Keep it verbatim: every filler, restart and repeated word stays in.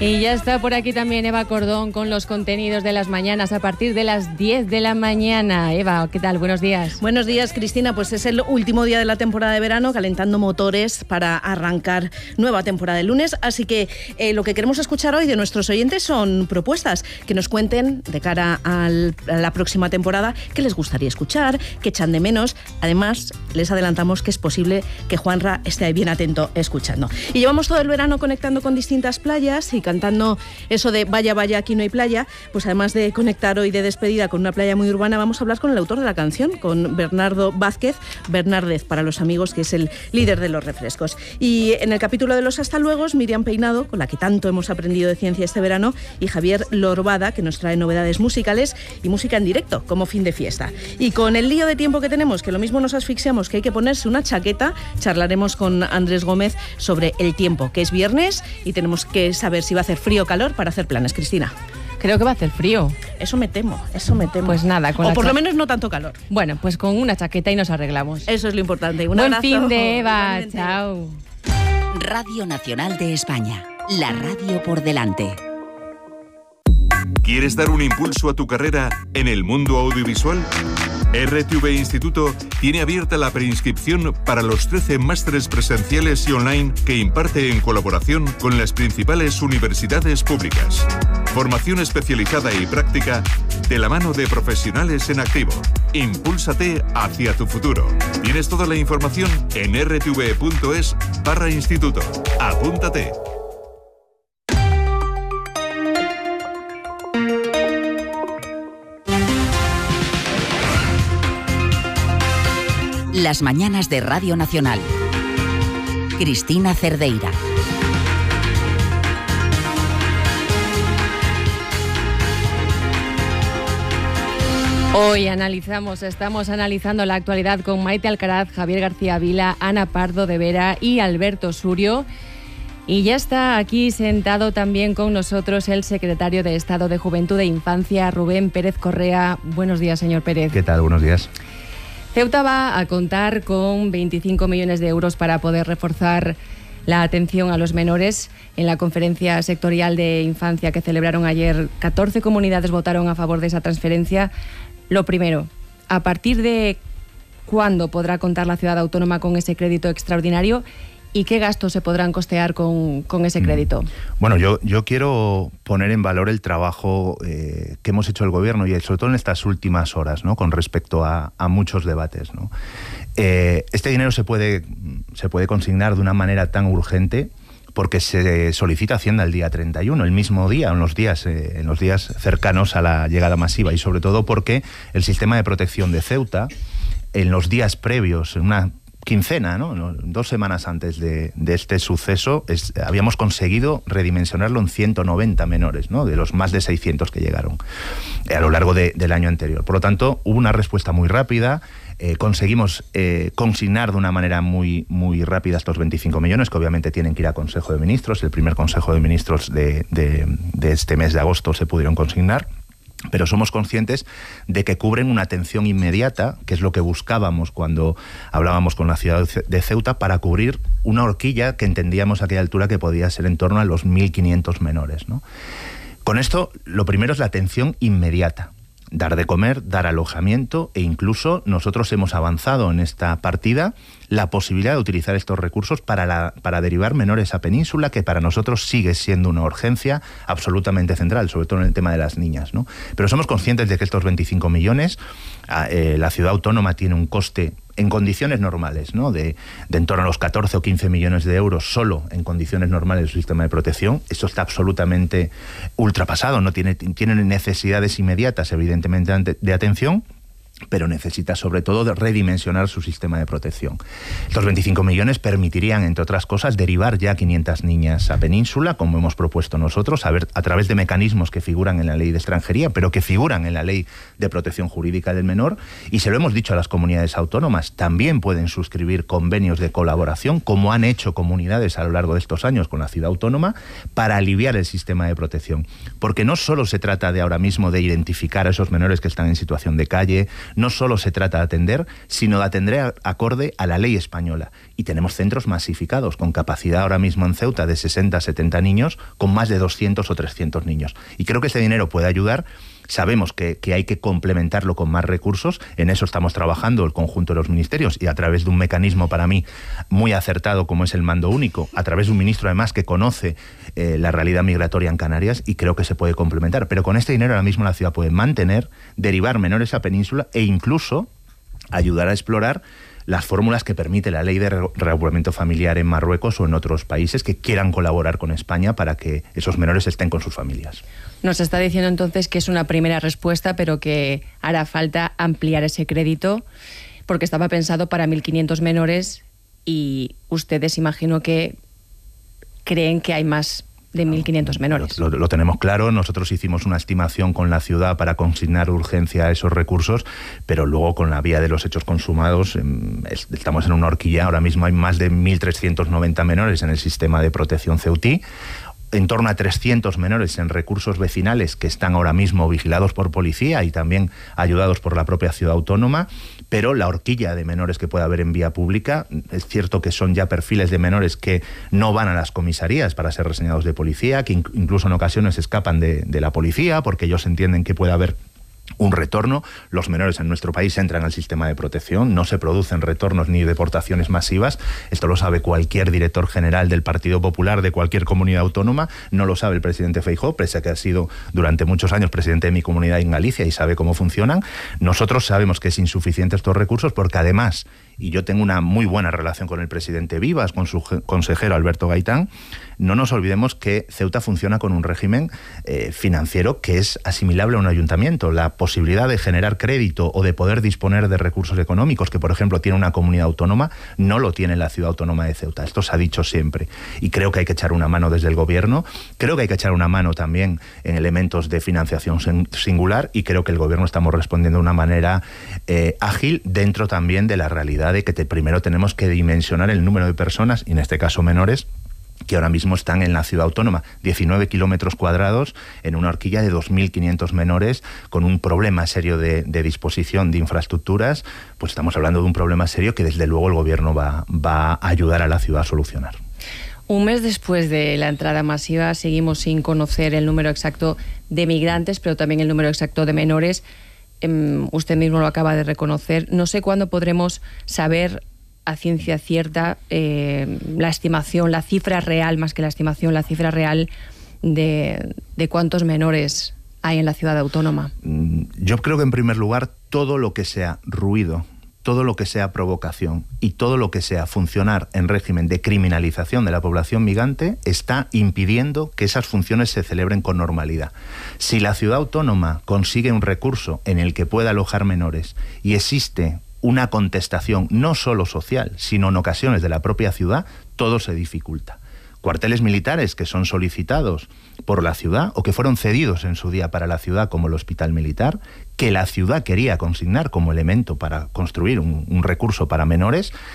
Y ya está por aquí también Eva Cordón con los contenidos de las mañanas a partir de las diez de la mañana. Eva, ¿qué tal? Buenos días. Buenos días, Cristina. Pues es el último día de la temporada de verano, calentando motores para arrancar nueva temporada el lunes. Así que eh, lo que queremos escuchar hoy de nuestros oyentes son propuestas que nos cuenten de cara al, a la próxima temporada qué les gustaría escuchar, qué echan de menos. Además, les adelantamos que es posible que Juanra esté bien atento escuchando. Y llevamos todo el verano conectando con distintas playas y cantando eso de vaya, vaya, aquí no hay playa. Pues además de conectar hoy de despedida con una playa muy urbana, vamos a hablar con el autor de la canción, con Bernardo Vázquez, Bernárdez para los amigos, que es el líder de los refrescos. Y en el capítulo de los hasta luegos, Miriam Peinado, con la que tanto hemos aprendido de ciencia este verano, y Javier Lorbada, que nos trae novedades musicales y música en directo, como fin de fiesta. Y con el lío de tiempo que tenemos, que lo mismo nos asfixiamos que hay que ponerse una chaqueta, charlaremos con Andrés Gómez sobre el tiempo, que es viernes y tenemos que saber si va a hacer frío o calor para hacer planes. Cristina. Creo que va a hacer frío. Eso me temo, eso me temo. Pues nada, con o la por cha- lo menos no tanto calor. Bueno, pues con una chaqueta y nos arreglamos. Eso es lo importante. Un Buen abrazo. fin de Eva. Igualmente. Chao. Radio Nacional de España. La radio por delante. ¿Quieres dar un impulso a tu carrera en el mundo audiovisual? R T V Instituto tiene abierta la preinscripción para los trece másteres presenciales y online que imparte en colaboración con las principales universidades públicas. Formación especializada y práctica de la mano de profesionales en activo. Impúlsate hacia tu futuro. Tienes toda la información en r t v punto es barra instituto. Apúntate. Las mañanas de Radio Nacional. Cristina Cerdeira. Hoy analizamos, estamos analizando la actualidad con Maite Alcaraz, Javier García Vila, Ana Pardo de Vera y Alberto Surio. Y ya está aquí sentado también con nosotros el secretario de Estado de Juventud e Infancia, Rubén Pérez Correa. Buenos días, señor Pérez. ¿Qué tal? Buenos días. Ceuta va a contar con veinticinco millones de euros para poder reforzar la atención a los menores. En la conferencia sectorial de infancia que celebraron ayer, catorce comunidades votaron a favor de esa transferencia. Lo primero, ¿a partir de cuándo podrá contar la ciudad autónoma con ese crédito extraordinario? ¿Y qué gastos se podrán costear con, con ese crédito? Bueno, yo, yo quiero poner en valor el trabajo eh, que hemos hecho el Gobierno y sobre todo en estas últimas horas, ¿no?, con respecto a, a muchos debates, ¿no? Eh, este dinero se puede, se puede consignar de una manera tan urgente porque se solicita Hacienda el día treinta y uno, el mismo día, en los días, eh, en los días cercanos a la llegada masiva, y sobre todo porque el sistema de protección de Ceuta, en los días previos, en una quincena, ¿no?, dos semanas antes de, de este suceso, es, habíamos conseguido redimensionarlo en ciento noventa menores, ¿no?, de los más de seiscientos que llegaron eh, a lo largo de, del año anterior. Por lo tanto, hubo una respuesta muy rápida. Eh, conseguimos eh, consignar de una manera muy, muy rápida estos veinticinco millones, que obviamente tienen que ir a Consejo de Ministros. El primer Consejo de Ministros de, de, de este mes de agosto se pudieron consignar. Pero somos conscientes de que cubren una atención inmediata, que es lo que buscábamos cuando hablábamos con la ciudad de Ceuta, para cubrir una horquilla que entendíamos a aquella altura que podía ser en torno a los mil quinientos menores, ¿no? Con esto, lo primero es la atención inmediata. Dar de comer, dar alojamiento, e incluso nosotros hemos avanzado en esta partida la posibilidad de utilizar estos recursos para, la, para derivar menores a Península, que para nosotros sigue siendo una urgencia absolutamente central, sobre todo en el tema de las niñas, ¿no? Pero somos conscientes de que estos veinticinco millones, eh, la ciudad autónoma tiene un coste en condiciones normales, ¿no?, de, de en torno a los catorce o quince millones de euros solo en condiciones normales de su sistema de protección. Esto está absolutamente ultrapasado, no tiene, tiene necesidades inmediatas, evidentemente, de atención, pero necesita sobre todo de redimensionar su sistema de protección. Estos veinticinco millones permitirían, entre otras cosas, derivar ya quinientas niñas a Península, como hemos propuesto nosotros, a, ver, a través de mecanismos que figuran en la Ley de Extranjería, pero que figuran en la Ley de Protección Jurídica del Menor, y se lo hemos dicho a las comunidades autónomas, también pueden suscribir convenios de colaboración, como han hecho comunidades a lo largo de estos años con la ciudad autónoma, para aliviar el sistema de protección. Porque no solo se trata de ahora mismo de identificar a esos menores que están en situación de calle, no solo se trata de atender, sino de atender acorde a la ley española. Y tenemos centros masificados, con capacidad ahora mismo en Ceuta de sesenta a setenta niños, con más de doscientos o trescientos niños. Y creo que ese dinero puede ayudar. Sabemos que, que hay que complementarlo con más recursos, en eso estamos trabajando el conjunto de los ministerios y a través de un mecanismo para mí muy acertado como es el mando único, a través de un ministro además que conoce eh, la realidad migratoria en Canarias, y creo que se puede complementar. Pero con este dinero ahora mismo la ciudad puede mantener, derivar menores a península e incluso ayudar a explorar las fórmulas que permite la ley de reagrupamiento familiar en Marruecos o en otros países que quieran colaborar con España para que esos menores estén con sus familias. Nos está diciendo entonces que es una primera respuesta, pero que hará falta ampliar ese crédito, porque estaba pensado para mil quinientos menores y ustedes imagino que creen que hay más de mil quinientos menores. Lo, lo tenemos claro, nosotros hicimos una estimación con la ciudad para consignar urgencia a esos recursos, pero luego con la vía de los hechos consumados estamos en una horquilla. Ahora mismo hay más de mil trescientos noventa menores en el sistema de protección ceutí, en torno a trescientos menores en recursos vecinales que están ahora mismo vigilados por policía y también ayudados por la propia ciudad autónoma, pero la horquilla de menores que puede haber en vía pública, es cierto que son ya perfiles de menores que no van a las comisarías para ser reseñados de policía, que incluso en ocasiones escapan de, de la policía porque ellos entienden que puede haber un retorno. Los menores en nuestro país entran al sistema de protección, no se producen retornos ni deportaciones masivas. Esto lo sabe cualquier director general del Partido Popular de cualquier comunidad autónoma, no lo sabe el presidente Feijóo, pese a que ha sido durante muchos años presidente de mi comunidad en Galicia y sabe cómo funcionan. Nosotros sabemos que es insuficiente estos recursos porque además, y yo tengo una muy buena relación con el presidente Vivas, con su consejero Alberto Gaitán, no nos olvidemos que Ceuta funciona con un régimen eh, financiero que es asimilable a un ayuntamiento. La posibilidad de generar crédito o de poder disponer de recursos económicos que, por ejemplo, tiene una comunidad autónoma, no lo tiene la ciudad autónoma de Ceuta. Esto se ha dicho siempre. Y creo que hay que echar una mano desde el gobierno. Creo que hay que echar una mano también en elementos de financiación singular y creo que el gobierno estamos respondiendo de una manera eh, ágil dentro también de la realidad de que te, primero tenemos que dimensionar el número de personas, y en este caso menores, que ahora mismo están en la ciudad autónoma, diecinueve kilómetros cuadrados en una horquilla de dos mil quinientos menores con un problema serio de, de disposición de infraestructuras. Pues estamos hablando de un problema serio que desde luego el gobierno va, va a ayudar a la ciudad a solucionar. Un mes después de la entrada masiva seguimos sin conocer el número exacto de migrantes, pero también el número exacto de menores. Eh, usted mismo lo acaba de reconocer. No sé cuándo podremos saber a ciencia cierta eh, la estimación, la cifra real, más que la estimación, la cifra real de, de cuántos menores hay en la ciudad autónoma. Yo creo que en primer lugar todo lo que sea ruido, todo lo que sea provocación y todo lo que sea funcionar en régimen de criminalización de la población migrante está impidiendo que esas funciones se celebren con normalidad. Si la ciudad autónoma consigue un recurso en el que pueda alojar menores y existe una contestación no solo social, sino en ocasiones de la propia ciudad, todo se dificulta. Cuarteles militares que son solicitados por la ciudad o que fueron cedidos en su día para la ciudad, como el Hospital Militar, que la ciudad quería consignar como elemento para construir un, un recurso para menores,